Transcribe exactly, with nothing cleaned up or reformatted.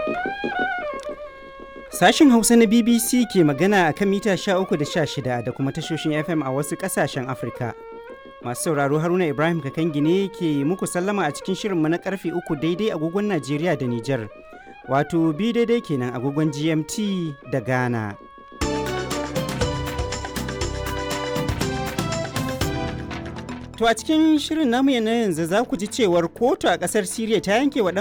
Sashin Hausa na B B C ke magana a kan mita sha uku da sha shida da kuma tashoshin F M a wasu ƙasashen Afirka. Masu sauraro Haruna Ibrahim Kakangi ne ke muku sallama a cikin shirinmu na karfe uku daidai agogon Najeriya da Nijar. Wato bi daidai kenan agogon G M T da Ghana. To a cikin shirin namu na yanzu za ku ji cewar kotu a ƙasar Siriya ta yanke wa